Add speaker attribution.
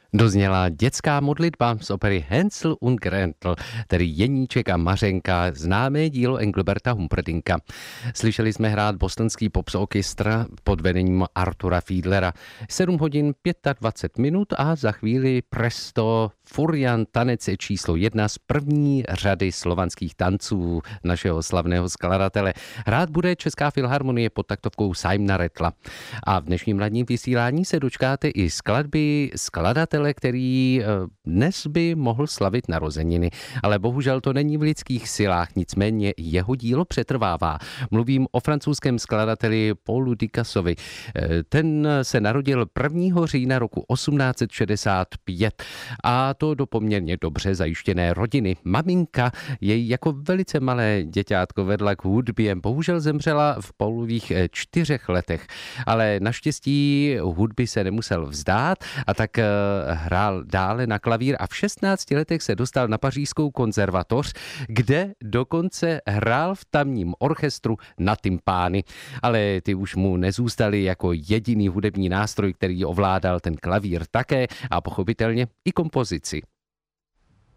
Speaker 1: Dozněla dětská modlitba z opery Hänsel und Gretel, tedy Jeníček a Mařenka, známé dílo Engelberta Humperdinka. Slyšeli jsme hrát bostonský Pops Orchestra pod vedením Artura Fiedlera. 7 hodin 25 minut a za chvíli presto Furian, tanec číslo 1 z první řady slovanských tanců našeho slavného skladatele. Hrát bude Česká filharmonie pod taktovkou Simona Rattla. A v dnešním radním vysílání se dočkáte i skladby skladatele, který dnes by mohl slavit narozeniny. Ale bohužel to není v lidských silách, nicméně jeho dílo přetrvává. Mluvím o francouzském skladateli Paulu Dicassovi. Ten se narodil 1. října roku 1865 a to do poměrně dobře zajištěné rodiny. Maminka jej jako velice malé děťátko vedla k hudbě. Bohužel zemřela v Paulových 4 letech, ale naštěstí hudby se nemusel vzdát a tak hrál dále na klavír a v 16 letech se dostal na pařížskou konzervatoř, kde dokonce hrál v tamním orchestru na tympány. Ale ty už mu nezůstaly jako jediný hudební nástroj, který ovládal ten klavír také a pochopitelně i kompozici.